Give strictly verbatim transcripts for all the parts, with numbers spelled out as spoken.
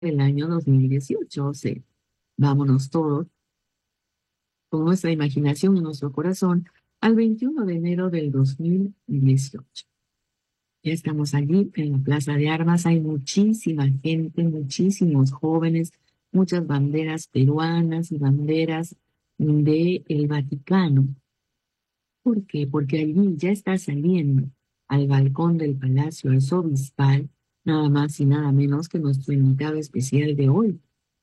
del año dos mil dieciocho. O sea, vámonos todos con nuestra imaginación y nuestro corazón al veintiuno de enero del dos mil dieciocho. Ya estamos allí en la Plaza de Armas, hay muchísima gente, muchísimos jóvenes, muchas banderas peruanas y banderas de el Vaticano. ¿Por qué? Porque allí ya está saliendo al balcón del Palacio Arzobispal, nada más y nada menos que nuestro invitado especial de hoy.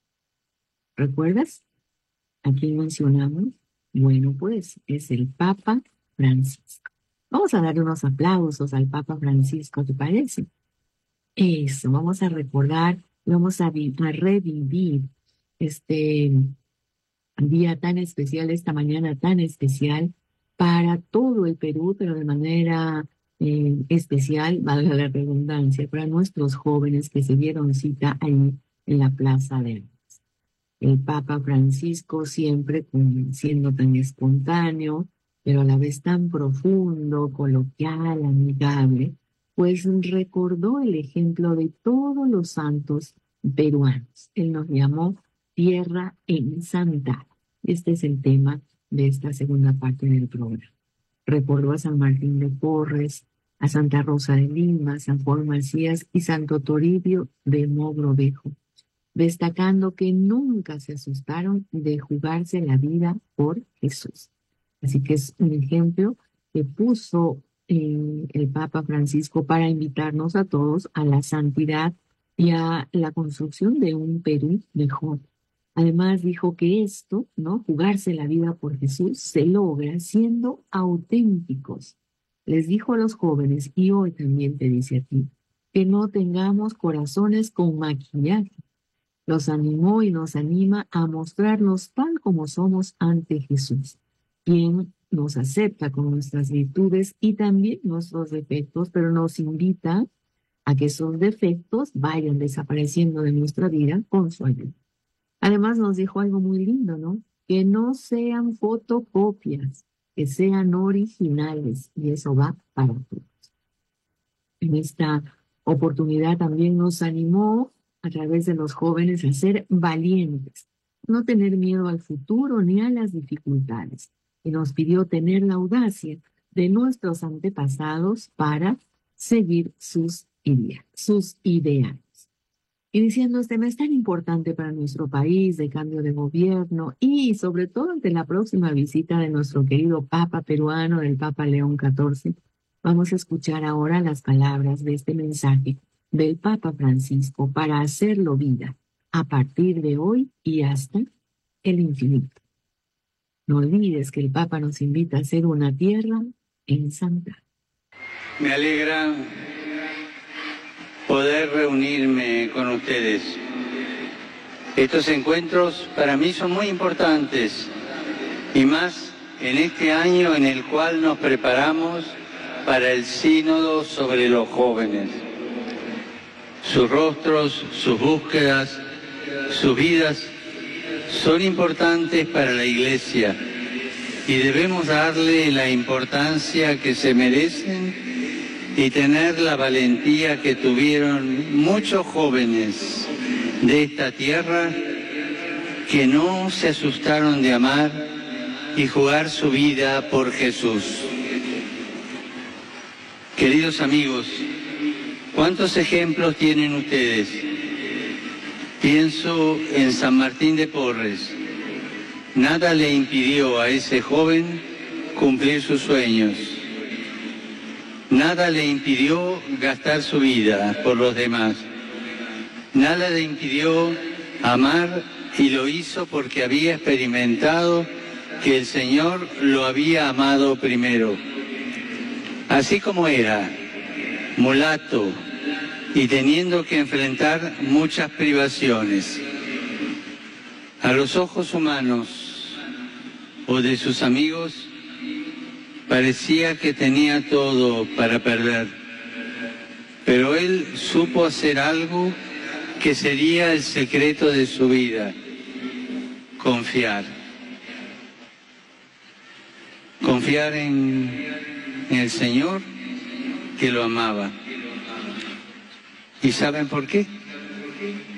¿Recuerdas a quién mencionamos? Bueno, pues es el Papa Francisco. Vamos a darle unos aplausos al Papa Francisco, ¿te parece? Eso, vamos a recordar, vamos a, vi- a revivir este día tan especial, esta mañana tan especial para todo el Perú, pero de manera eh, especial, valga la redundancia, para nuestros jóvenes que se dieron cita ahí en la Plaza de Armas. El Papa Francisco siempre con- siendo tan espontáneo, pero a la vez tan profundo, coloquial, amigable, pues recordó el ejemplo de todos los santos peruanos. Él nos llamó Tierra Ensantada. Este es el tema de esta segunda parte del programa. Recordó a San Martín de Porres, a Santa Rosa de Lima, San Juan Macías y Santo Toribio de Mogrovejo, destacando que nunca se asustaron de jugarse la vida por Jesús. Así que es un ejemplo que puso eh, el Papa Francisco para invitarnos a todos a la santidad y a la construcción de un Perú mejor. Además dijo que esto, ¿no? Jugarse la vida por Jesús se logra siendo auténticos. Les dijo a los jóvenes, y hoy también te dice a ti, que no tengamos corazones con maquillaje. Los animó y nos anima a mostrarnos tal como somos ante Jesús, quien nos acepta con nuestras virtudes y también nuestros defectos, pero nos invita a que esos defectos vayan desapareciendo de nuestra vida con su ayuda. Además nos dijo algo muy lindo, ¿no? Que no sean fotocopias, que sean originales, y eso va para todos. En esta oportunidad también nos animó a través de los jóvenes a ser valientes, no tener miedo al futuro ni a las dificultades, y nos pidió tener la audacia de nuestros antepasados para seguir sus ideas, sus ideales. Iniciando este mes tan importante para nuestro país de cambio de gobierno y sobre todo ante la próxima visita de nuestro querido Papa peruano, el Papa León catorce, vamos a escuchar ahora las palabras de este mensaje del Papa Francisco para hacerlo vida a partir de hoy y hasta el infinito. No olvides que el Papa nos invita a ser una tierra en santa. Me alegra poder reunirme con ustedes. Estos encuentros para mí son muy importantes y más en este año en el cual nos preparamos para el sínodo sobre los jóvenes. Sus rostros, sus búsquedas, sus vidas son importantes para la Iglesia y debemos darle la importancia que se merecen y tener la valentía que tuvieron muchos jóvenes de esta tierra que no se asustaron de amar y jugar su vida por Jesús. Queridos amigos, ¿cuántos ejemplos tienen ustedes? Pienso en San Martín de Porres. Nada le impidió a ese joven cumplir sus sueños. Nada le impidió gastar su vida por los demás. Nada le impidió amar y lo hizo porque había experimentado que el Señor lo había amado primero. Así como era, mulato y teniendo que enfrentar muchas privaciones. A los ojos humanos o de sus amigos, parecía que tenía todo para perder, pero él supo hacer algo que sería el secreto de su vida: confiar. Confiar en, en el Señor que lo amaba. ¿Y saben por qué?